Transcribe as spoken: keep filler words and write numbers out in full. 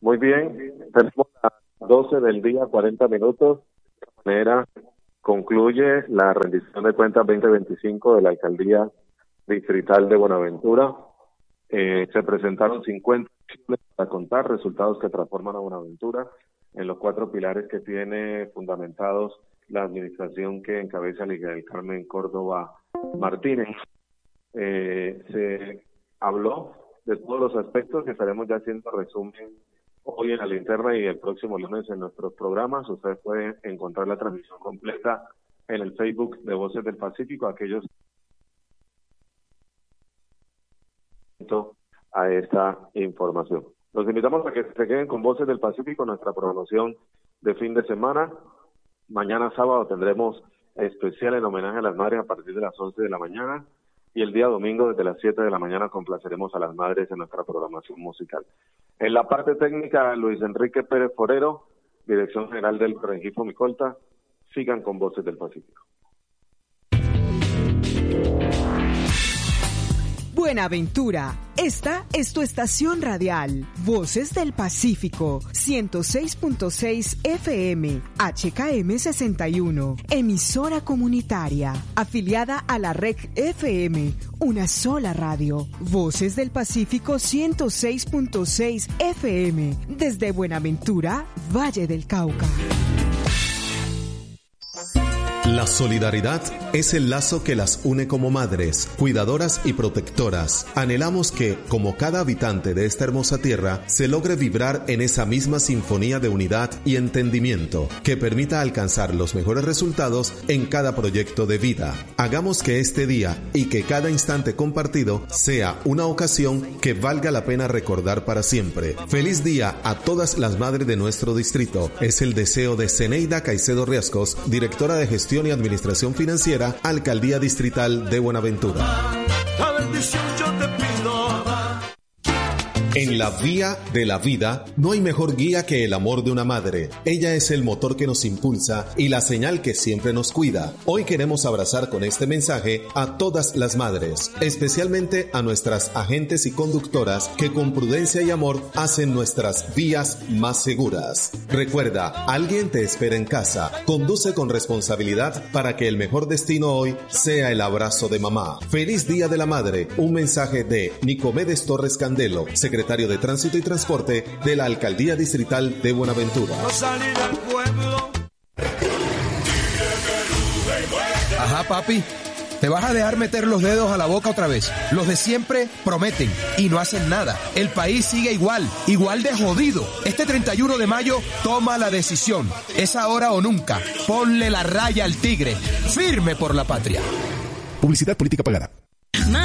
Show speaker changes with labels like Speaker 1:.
Speaker 1: Muy bien, tenemos las doce del día, cuarenta minutos. De esta manera concluye la rendición de cuentas veinte veinticinco de la Alcaldía Distrital de Buenaventura. Eh, se presentaron cincuenta acciones para contar, resultados que transforman a Buenaventura en los cuatro pilares que tiene fundamentados la administración que encabeza Liga del Carmen Córdoba Martínez. Eh, se habló de todos los aspectos que estaremos ya haciendo resumen hoy en la linterna y el próximo lunes en nuestros programas. Ustedes pueden encontrar la transmisión completa en el Facebook de Voces del Pacífico, aquellos a esta información. Los invitamos a que se queden con Voces del Pacífico, nuestra programación de fin de semana. Mañana sábado tendremos especial en homenaje a las madres a partir de las once de la mañana y el día domingo desde las siete de la mañana complaceremos a las madres en nuestra programación musical. En la parte técnica, Luis Enrique Pérez Forero, Dirección General del Registro Micolta. Sigan con Voces del Pacífico.
Speaker 2: Buenaventura, esta es tu estación radial, Voces del Pacífico, ciento seis punto seis F M, H K M sesenta y uno, emisora comunitaria, afiliada a la R E C F M, una sola radio, Voces del Pacífico ciento seis punto seis F M, desde Buenaventura, Valle del Cauca.
Speaker 3: La solidaridad es el lazo que las une como madres, cuidadoras y protectoras. Anhelamos que, como cada habitante de esta hermosa tierra, se logre vibrar en esa misma sinfonía de unidad y entendimiento que permita alcanzar los mejores resultados en cada proyecto de vida. Hagamos que este día y que cada instante compartido sea una ocasión que valga la pena recordar para siempre. Feliz día a todas las madres de nuestro distrito. Es el deseo de Zeneida Caicedo Riascos, directora de Gestión y Administración Financiera, Alcaldía Distrital de Buenaventura. En la vía de la vida no hay mejor guía que el amor de una madre. Ella es el motor que nos impulsa y la señal que siempre nos cuida. Hoy queremos abrazar con este mensaje a todas las madres, especialmente a nuestras agentes y conductoras que con prudencia y amor hacen nuestras vías más seguras. Recuerda, alguien te espera en casa. Conduce con responsabilidad para que el mejor destino hoy sea el abrazo de mamá. Feliz Día de la Madre. Un mensaje de Nicomedes Torres Candelo, secretario de Tránsito y Transporte de la Alcaldía Distrital de Buenaventura.
Speaker 4: Ajá, papi. ¿Te vas a dejar meter los dedos a la boca otra vez? Los de siempre prometen y no hacen nada. El país sigue igual, igual de jodido. Este treinta y uno de mayo toma la decisión. Es ahora o nunca. Ponle la raya al tigre. Firme por la patria.
Speaker 5: Publicidad política pagada.